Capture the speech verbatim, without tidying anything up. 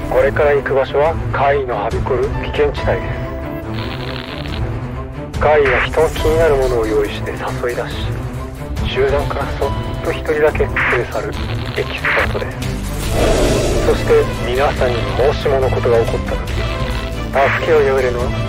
これから行く場所は怪異のはびこる危険地帯です。怪異は人の気になるものを用意して誘い出し、集団からそっと一人だけ連れ去るエキスパートです。そして皆さんにもしものことが起こった時、助けを呼べるのは